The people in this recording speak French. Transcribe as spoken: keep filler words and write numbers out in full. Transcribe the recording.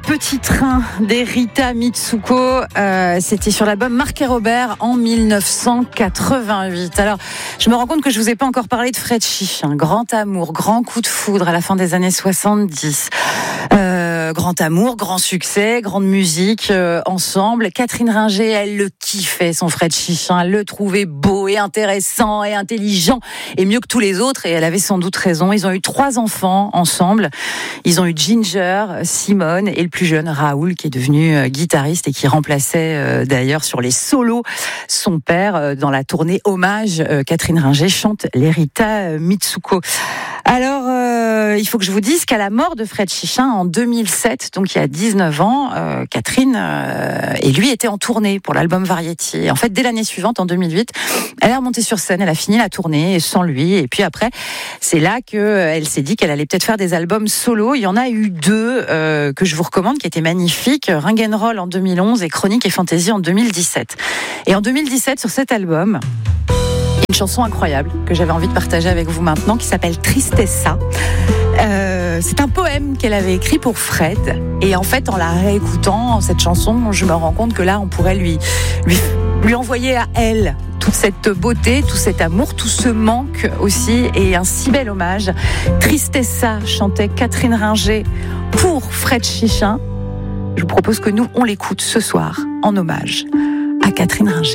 Petit train des Rita Mitsuko, euh, c'était sur l'album Marc et Robert en dix-neuf cent quatre-vingt-huit. Alors, je me rends compte que je vous ai pas encore parlé de Fred Chichin. Grand amour, grand coup de foudre à la fin des années soixante-dix. Euh, grand amour, grand succès, grande musique euh, ensemble. Catherine Ringer, elle le kiffait, son Fred Chichin. Elle le trouvait beau et intéressant et intelligent et mieux que tous les autres. Et elle avait sans doute raison. Ils ont eu trois enfants ensemble. Ils ont eu Ginger, Simone et le plus jeune Raoul, qui est devenu euh, guitariste et qui remplaçait euh, d'ailleurs sur les solos son père euh, dans la tournée hommage. Euh, Catherine Ringer chante les Rita Mitsuko. Alors, euh, il faut que je vous dise qu'à la mort de Fred Chichin en deux mille sept, donc il y a dix-neuf ans, euh, Catherine euh, et lui étaient en tournée pour l'album Variety. Et en fait, dès l'année suivante, en deux mille huit, elle est remontée sur scène, elle a fini la tournée sans lui. Et puis après, c'est là qu'elle s'est dit qu'elle allait peut-être faire des albums solo. Il y en a eu deux euh, que je vous recommande, qui étaient magnifiques. Ring and Roll en deux mille onze et Chronique et Fantasy en deux mille dix-sept. Et en deux mille dix-sept, sur cet album, une chanson incroyable que j'avais envie de partager avec vous maintenant, qui s'appelle Tristessa. Euh, c'est un poème qu'elle avait écrit pour Fred. Et en fait, en la réécoutant, cette chanson, je me rends compte que là, on pourrait lui, lui, lui envoyer à elle toute cette beauté, tout cet amour, tout ce manque aussi, et un si bel hommage. Tristessa, chantait Catherine Ringer pour Fred Chichin. Je vous propose que nous, on l'écoute ce soir en hommage à Catherine Ringer.